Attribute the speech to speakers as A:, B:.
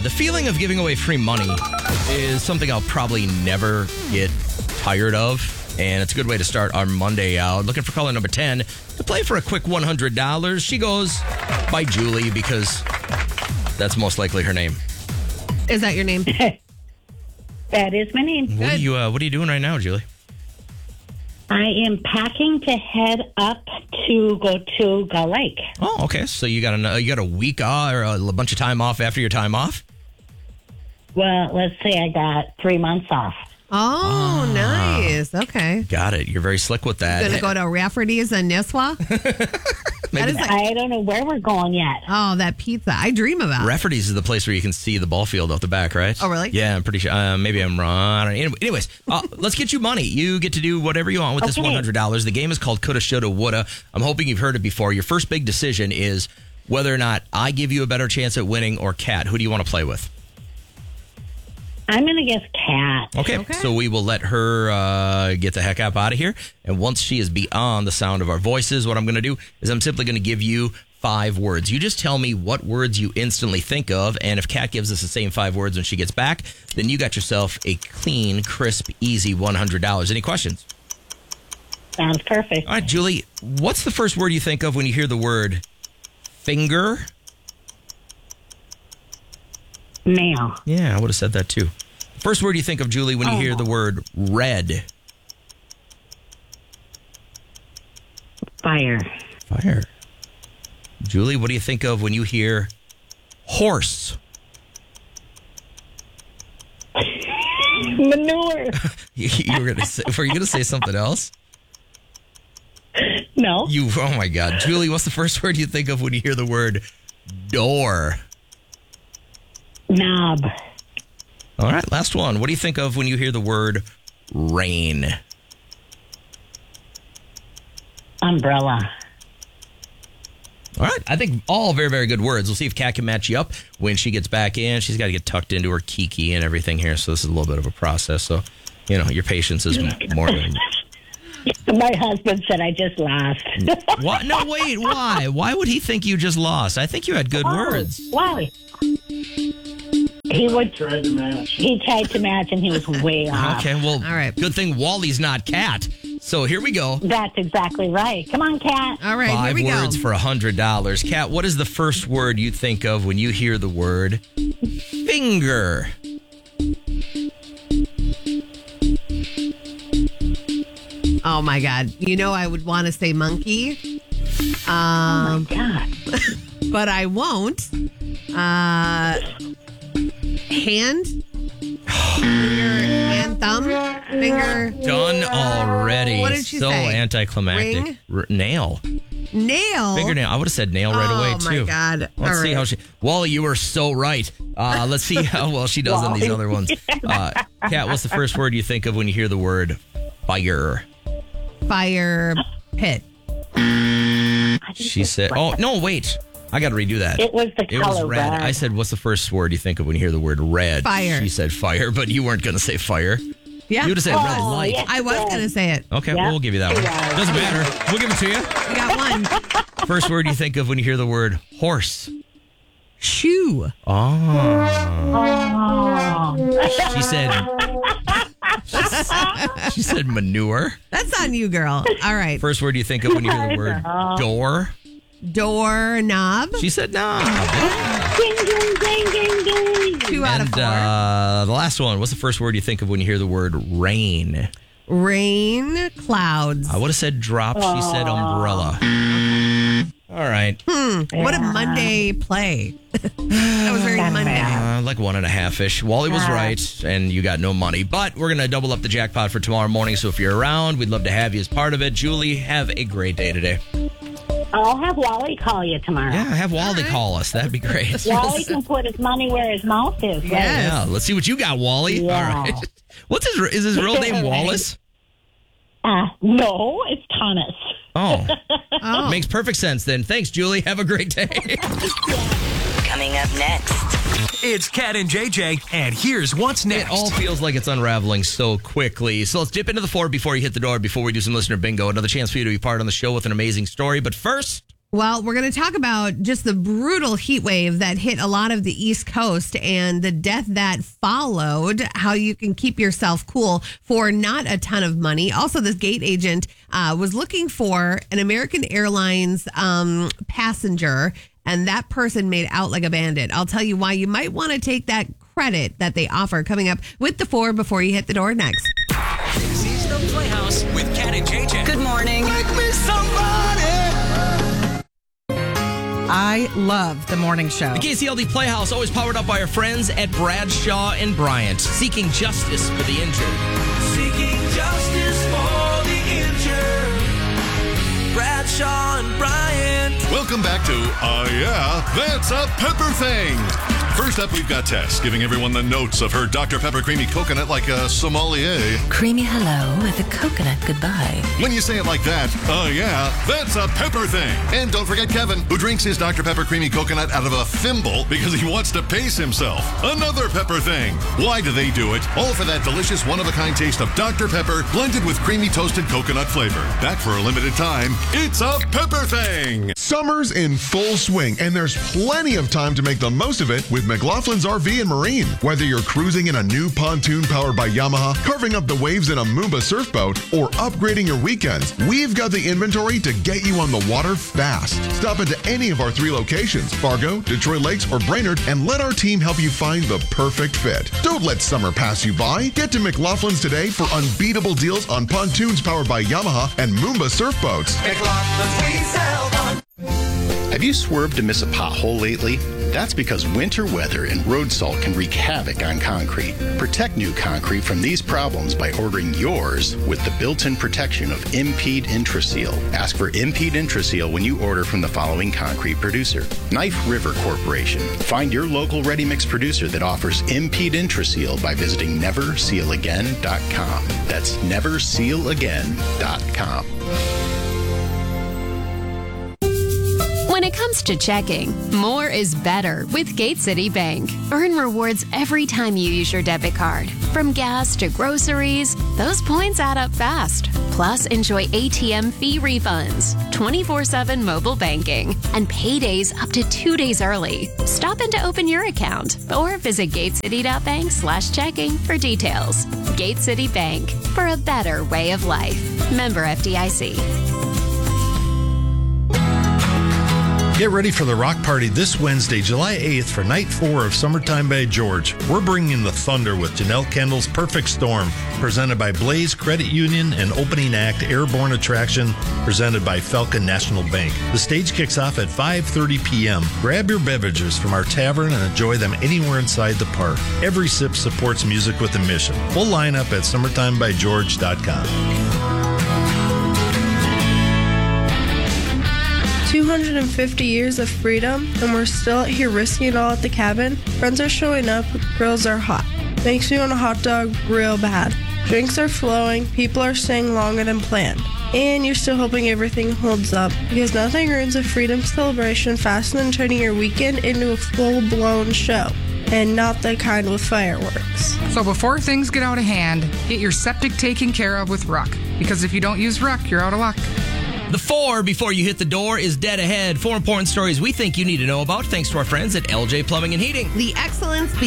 A: The feeling of giving away free money is something I'll probably never get tired of. And it's a good way to start our Monday out. Looking for caller number 10 to play for a quick $100. She goes by Julie because that's most likely her name.
B: Is that your name?
C: That is my name.
A: What are you doing right now, Julie?
C: I am packing to head up to go to Gull Lake.
A: Oh, okay. So you got a week off or a bunch of time off after your time off?
C: Well, let's say I got 3 months off.
B: Oh, nice. Okay.
A: Got it. You're very slick with that.
B: Going to go to Rafferty's in Nisswa? That is
C: I don't know where we're going yet.
B: Oh, that pizza. I dream about.
A: Rafferty's is the place where you can see the ball field off the back, right?
B: Oh, really?
A: Yeah, I'm pretty sure. Maybe I'm wrong. I don't know. Anyways, let's get you money. You get to do whatever you want with this $100. The game is called Coulda, Shoulda, Woulda. I'm hoping you've heard it before. Your first big decision is whether or not I give you a better chance at winning or Kat. Who do you want to play with?
C: I'm going to guess Kat.
A: Okay. So we will let her get the heck up out of here. And once she is beyond the sound of our voices, what I'm going to do is I'm simply going to give you 5 words. You just tell me what words you instantly think of. And if Kat gives us the same 5 words when she gets back, then you got yourself a clean, crisp, easy $100. Any questions?
C: Sounds perfect.
A: All right, Julie, what's the first word you think of when you hear the word finger?
C: Nail.
A: Yeah, I would have said that too. First word you think of, Julie, when you hear the word red?
C: Fire.
A: Fire. Julie, what do you think of when you hear horse?
C: Manure.
A: Were you going to say something else?
C: No.
A: Oh my God. Julie, what's the first word you think of when you hear the word door?
C: Knob.
A: All right, last one. What do you think of when you hear the word rain?
C: Umbrella.
A: All right, I think all very, very good words. We'll see if Kat can match you up when she gets back in. She's got to get tucked into her kiki and everything here, so this is a little bit of a process. So, your patience is more than...
C: My husband said I just lost.
A: What? No, wait, why? Why would he think you just lost? I think you had good words.
C: Why? He tried to match and he was way off.
A: Okay, well,
B: all right.
A: Good thing Wally's not Kat. So here we go.
C: That's exactly right. Come on, Kat.
B: All right, here we go.
A: 5 words for $100. Kat, what is the first word you think of when you hear the word finger?
B: Oh, my God. I would want to say monkey.
C: Oh, my God.
B: But I won't. Hand? Finger, thumb? Finger?
A: Done already.
B: What did she
A: so
B: say?
A: Anticlimactic. Nail.
B: Nail?
A: Fingernail. I would have said nail right away, too.
B: Oh, my God.
A: Let's see how she... Wally, you were so right. Let's see how well she does on these other ones. Kat, what's the first word you think of when you hear the word fire?
B: Fire pit.
A: She said... Oh, no, wait. I got to redo that.
C: It was the color
A: red.
C: red.
A: I said, what's the first word you think of when you hear the word red?
B: Fire.
A: She said fire, but you weren't going to say fire.
B: Yeah.
A: You would have said red light.
C: yes.
B: I was going to say it.
A: Okay, well, we'll give you that one. Doesn't matter. We'll give it to you.
B: I got one.
A: First word you think of when you hear the word horse?
B: Shoe.
A: Oh.
C: Oh.
A: She said manure.
B: That's on you, girl. All right.
A: First word you think of when you hear the word door?
B: Doorknob.
A: She said knob.
C: Ding, ding, ding, ding, ding.
B: 2 out of 4.
A: The last one. What's the first word you think of when you hear the word rain?
B: Rain clouds.
A: I would have said drop. She said umbrella. All right.
B: What a Monday play. That was very Monday.
A: Like 1.5-ish. Wally was right, and you got no money. But we're going to double up the jackpot for tomorrow morning. So if you're around, we'd love to have you as part of it. Julie, have a great day today.
C: I'll have Wally call you tomorrow.
A: Yeah, have Wally call us. That'd be great.
C: Wally can put his money where his mouth is. Right?
A: Yeah, let's see what you got, Wally.
C: Yeah.
A: All right. Is his real name Wallace?
C: No, it's Thomas.
A: Oh. Makes perfect sense then. Thanks, Julie. Have a great day.
D: Coming up next.
E: It's Kat and JJ, and here's what's next.
A: It all feels like it's unraveling so quickly. So let's dip into the floor before you hit the door, before we do some listener bingo. Another chance for you to be part on the show with an amazing story. But first...
B: Well, we're going to talk about just the brutal heat wave that hit a lot of the East Coast and the death that followed, how you can keep yourself cool for not a ton of money. Also, this gate agent was looking for an American Airlines passenger, and that person made out like a bandit. I'll tell you why you might want to take that credit that they offer coming up with the 4 before you hit the door next.
E: This is the Playhouse with Kat and JJ.
D: Good morning.
E: Make me somebody.
F: I love the morning show.
A: The KCLD Playhouse, always powered up by our friends at Bradshaw and Bryant, seeking justice for the injured.
G: Seeking justice for the injured. Bradshaw and Bryant.
H: Welcome back to Yeah, That's a Pepper Thing. First up, we've got Tess giving everyone the notes of her Dr. Pepper Creamy Coconut like a sommelier.
D: Creamy hello with a coconut goodbye.
H: When you say it like that, yeah, that's a pepper thing. And don't forget Kevin, who drinks his Dr. Pepper Creamy Coconut out of a thimble because he wants to pace himself. Another pepper thing. Why do they do it? All for that delicious one-of-a-kind taste of Dr. Pepper blended with creamy toasted coconut flavor. Back for a limited time, it's a pepper thing.
I: Summer's in full swing, and there's plenty of time to make the most of it with McLaughlin's RV and Marine. Whether you're cruising in a new pontoon powered by Yamaha, carving up the waves in a Moomba surfboat, or upgrading your weekends, we've got the inventory to get you on the water fast. Stop into any of our 3 locations, Fargo, Detroit Lakes, or Brainerd, and let our team help you find the perfect fit. Don't let summer pass you by. Get to McLaughlin's today for unbeatable deals on pontoons powered by Yamaha and Moomba surfboats.
G: McLaughlin's, we sell one.
J: Have you swerved to miss a pothole lately? That's because winter weather and road salt can wreak havoc on concrete. Protect new concrete from these problems by ordering yours with the built-in protection of Impede Intraseal. Ask for Impede Intraseal when you order from the following concrete producer: Knife River Corporation. Find your local ready-mix producer that offers Impede Intraseal by visiting NeverSealAgain.com. That's NeverSealAgain.com.
K: When it comes to checking, more is better with Gate City Bank. Earn rewards every time you use your debit card. From gas to groceries, those points add up fast. Plus, enjoy ATM fee refunds, 24/7 mobile banking, and paydays up to 2 days early. Stop in to open your account or visit gatecity.bank/checking for details. Gate City Bank, for a better way of life. Member FDIC.
L: Get ready for the rock party this Wednesday, July 8th for night 4 of Summertime by George. We're bringing the thunder with Janelle Kendall's Perfect Storm, presented by Blaze Credit Union, and opening act Airborne Attraction, presented by Falcon National Bank. The stage kicks off at 5:30 p.m. Grab your beverages from our tavern and enjoy them anywhere inside the park. Every sip supports music with a mission. Full lineup at summertimebygeorge.com.
M: 250 years of freedom, and we're still out here risking it all at the cabin. Friends are showing up, grills are hot. Makes me want a hot dog real bad. Drinks are flowing, people are staying longer than planned. And you're still hoping everything holds up, because nothing ruins a freedom celebration faster than turning your weekend into a full-blown show. And not the kind with fireworks.
N: So before things get out of hand, get your septic taken care of with Ruck. Because if you don't use Ruck, you're out of luck.
A: The 4 before you hit the door is dead ahead. 4 important stories we think you need to know about, thanks to our friends at LJ Plumbing and Heating.
B: The excellence